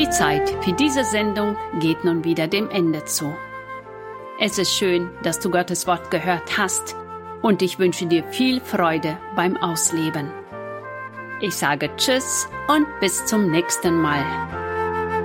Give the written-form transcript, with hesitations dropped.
Die Zeit für diese Sendung geht nun wieder dem Ende zu. Es ist schön, dass du Gottes Wort gehört hast und ich wünsche dir viel Freude beim Ausleben. Ich sage Tschüss und bis zum nächsten Mal.